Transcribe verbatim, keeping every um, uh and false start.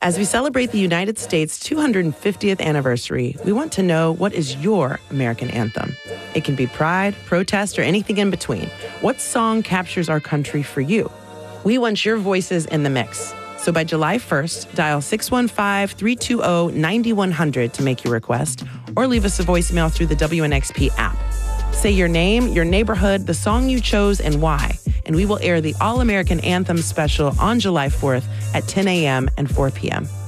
As we celebrate the United States' two hundred fiftieth anniversary, we want to know, what is your American anthem? It can be pride, protest, or anything in between. What song captures our country for you? We want your voices in the mix. So by July first, dial six one five, three two zero, nine one zero zero to make your request, or leave us a voicemail through the W N X P app. Say your name, your neighborhood, the song you chose, and why. And we will air the All-American Anthem special on July fourth at ten a.m. and four p.m.